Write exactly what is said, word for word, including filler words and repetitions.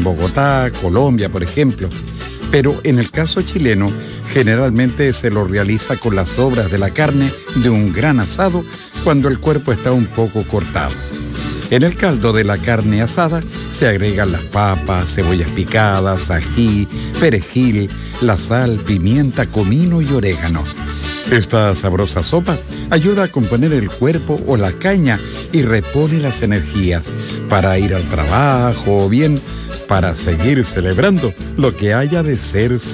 Bogotá, Colombia, por ejemplo. Pero en el caso chileno, generalmente se lo realiza con las sobras de la carne de un gran asado cuando el cuerpo está un poco cortado. En el caldo de la carne asada se agregan las papas, cebollas picadas, ají, perejil, la sal, pimienta, comino y orégano. Esta sabrosa sopa ayuda a componer el cuerpo o la caña y repone las energías para ir al trabajo o bien para seguir celebrando lo que haya de ser